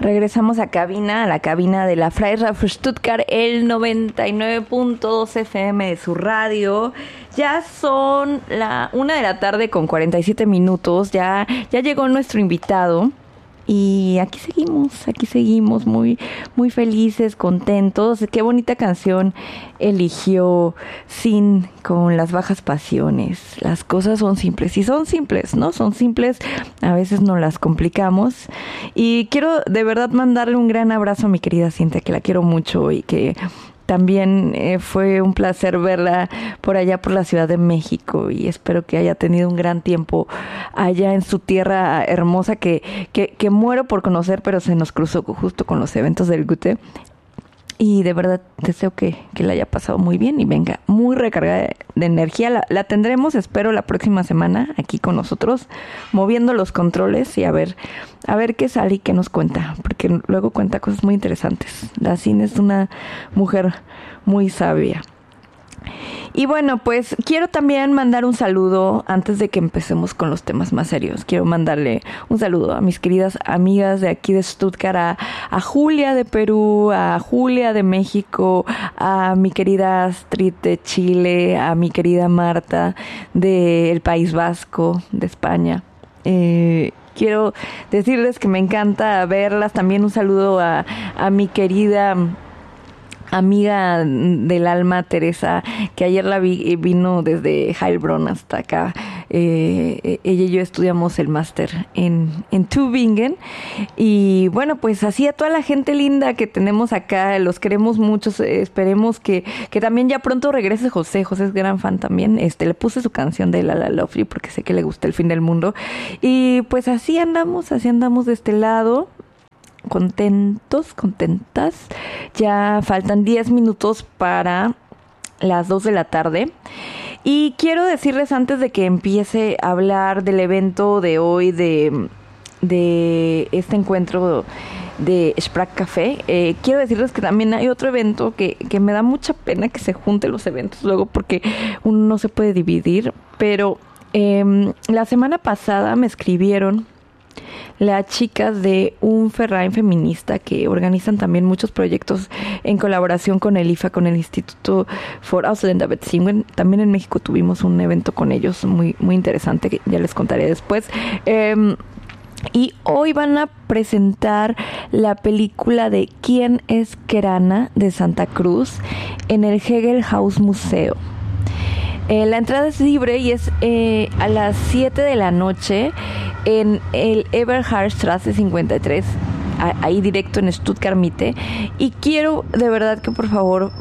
Regresamos a la cabina de la Freie Radio Stuttgart, el 99.2 FM de su radio. Ya son la 1 de la tarde con 47 minutos. Ya llegó nuestro invitado. Y aquí seguimos muy, muy felices, contentos. Qué bonita canción eligió Sin con Las Bajas Pasiones. Las cosas son simples, y son simples, ¿no? Son simples, a veces nos las complicamos. Y quiero de verdad mandarle un gran abrazo a mi querida Cintia, que la quiero mucho y que también fue un placer verla por allá por la Ciudad de México, y espero que haya tenido un gran tiempo allá en su tierra hermosa que muero por conocer, pero se nos cruzó justo con los eventos del Goethe. Y de verdad deseo que la haya pasado muy bien y venga muy recargada de energía. La tendremos, espero, la próxima semana aquí con nosotros, moviendo los controles y a ver qué sale y qué nos cuenta, porque luego cuenta cosas muy interesantes. La Cine es una mujer muy sabia. Y bueno, pues quiero también mandar un saludo antes de que empecemos con los temas más serios. Quiero mandarle un saludo a mis queridas amigas de aquí de Stuttgart, a Julia de Perú, a Julia de México, a mi querida Astrid de Chile, a mi querida Marta del País Vasco, de España. Quiero decirles que me encanta verlas. También un saludo a mi querida amiga del alma, Teresa, que ayer la vi, vino desde Heilbronn hasta acá. Ella y yo estudiamos el máster en Tübingen. Y bueno, pues así a toda la gente linda que tenemos acá, los queremos mucho. Esperemos que también ya pronto regrese José. José es gran fan también. Le puse su canción de La La Lovely porque sé que le gusta El Fin del Mundo. Y pues así andamos de este lado. Contentos, contentas. Ya faltan 10 minutos para las 2 de la tarde. Y quiero decirles antes de que empiece a hablar del evento de hoy, de este encuentro de Sprachcafé, quiero decirles que también hay otro evento que me da mucha pena que se junten los eventos luego porque uno no se puede dividir. Pero la semana pasada me escribieron las chicas de un Verein feminista que organizan también muchos proyectos en colaboración con el IFA, con el Instituto für Ausländerbeziehungen. También en México tuvimos un evento con ellos muy, muy interesante que ya les contaré después. Y hoy van a presentar la película de ¿Quién es Kerana? De Santa Cruz en el Hegel Haus Museo. La entrada es libre y es a las 7 de la noche en el Eberhardstraße 53, ahí directo en Stuttgart Mitte. Y quiero de verdad que por favor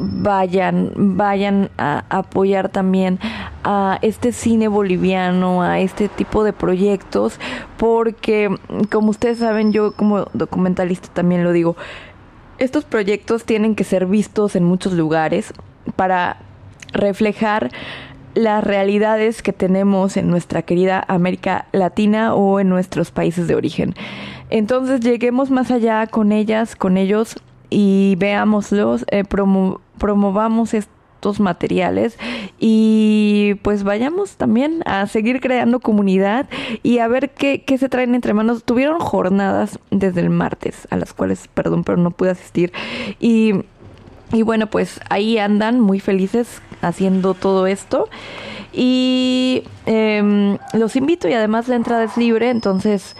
vayan a apoyar también a este cine boliviano, a este tipo de proyectos, porque como ustedes saben, yo como documentalista también lo digo, estos proyectos tienen que ser vistos en muchos lugares para reflejar las realidades que tenemos en nuestra querida América Latina o en nuestros países de origen. Entonces lleguemos más allá con ellas, con ellos, y veámoslos, promovamos estos materiales y pues vayamos también a seguir creando comunidad y a ver qué se traen entre manos. Tuvieron jornadas desde el martes, a las cuales, perdón, pero no pude asistir. Y bueno, pues ahí andan muy felices haciendo todo esto. Y los invito, y además la entrada es libre, entonces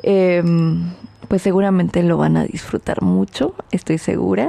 pues seguramente lo van a disfrutar mucho, estoy segura.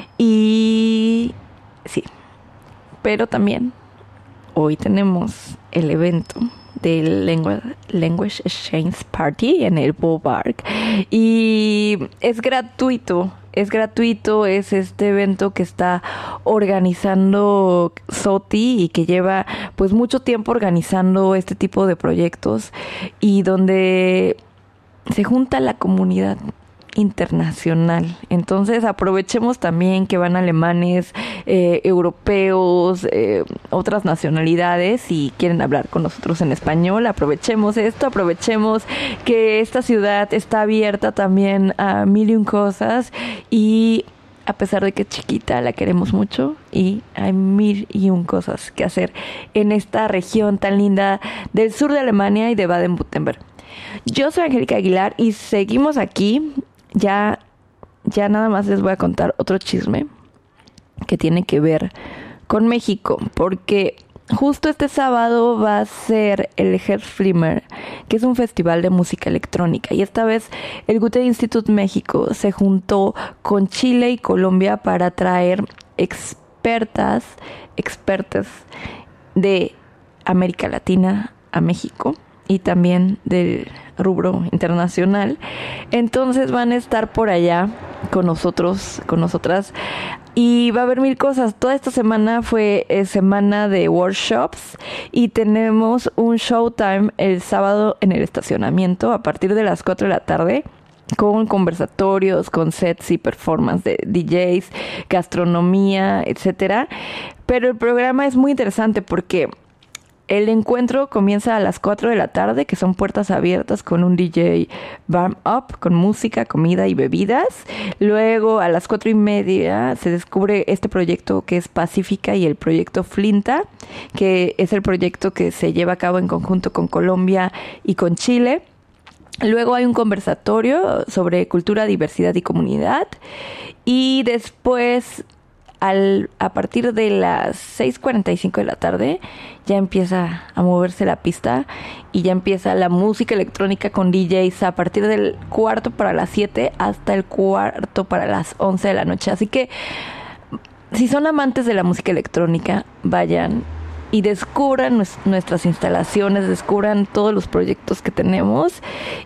Y sí, pero también hoy tenemos el evento del Language Exchange Party en el Bobark. Y es gratuito. Es este evento que está organizando SOTI y que lleva pues mucho tiempo organizando este tipo de proyectos y donde se junta la comunidad internacional. Entonces aprovechemos también que van alemanes, europeos, otras nacionalidades y quieren hablar con nosotros en español. Aprovechemos esto, aprovechemos que esta ciudad está abierta también a mil y un cosas, y a pesar de que es chiquita, la queremos mucho y hay mil y un cosas que hacer en esta región tan linda del sur de Alemania y de Baden-Württemberg. Yo soy Angélica Aguilar y seguimos aquí ya ya nada más les voy a contar otro chisme que tiene que ver con México, porque justo este sábado va a ser el Herbstflimmer, que es un festival de música electrónica, y esta vez el Goethe Institut México se juntó con Chile y Colombia para traer expertas de América Latina a México y también del rubro internacional. Entonces van a estar por allá con nosotros, con nosotras, y va a haber mil cosas. Toda esta semana fue semana de workshops y tenemos un showtime el sábado en el estacionamiento a partir de las 4 de la tarde, con conversatorios, con sets y performance de DJs, gastronomía, etcétera. Pero el programa es muy interesante porque el encuentro comienza a las 4 de la tarde, que son puertas abiertas con un DJ warm up, con música, comida y bebidas. Luego a las 4:30 se descubre este proyecto que es Pacífica y el proyecto Flinta, que es el proyecto que se lleva a cabo en conjunto con Colombia y con Chile. Luego hay un conversatorio sobre cultura, diversidad y comunidad. Y después, a partir de las 6:45 de la tarde, ya empieza a moverse la pista y ya empieza la música electrónica con DJs a partir del 6:45 hasta el 11:15 de la noche. Así que, si son amantes de la música electrónica, vayan y descubran nuestras instalaciones, descubran todos los proyectos que tenemos.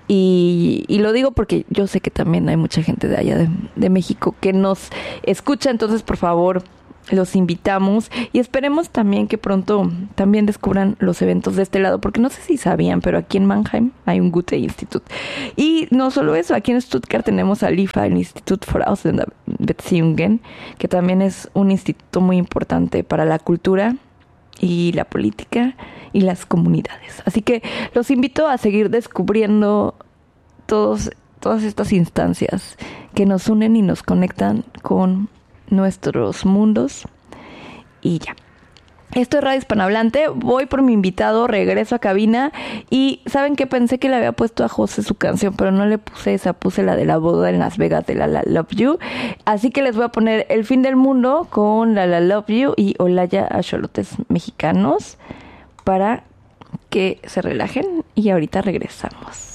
Y lo digo porque yo sé que también hay mucha gente de allá de México que nos escucha. Entonces, por favor, los invitamos y esperemos también que pronto también descubran los eventos de este lado, porque no sé si sabían, pero aquí en Mannheim hay un Goethe Institut. Y no solo eso, aquí en Stuttgart tenemos al IFA, el Institut für Auslandsbeziehungen, que también es un instituto muy importante para la cultura y la política y las comunidades. Así que los invito a seguir descubriendo todas estas instancias que nos unen y nos conectan con nuestros mundos. Y ya. Esto es Radio Hispanohablante. Voy por mi invitado, regreso a cabina. Y ¿saben qué? Pensé que le había puesto a José su canción, pero no le puse esa, puse la de la boda en Las Vegas de La La Love You. Así que les voy a poner El Fin del Mundo con La La Love You y Olaya Axolotes Mexicanos para que se relajen. Y ahorita regresamos.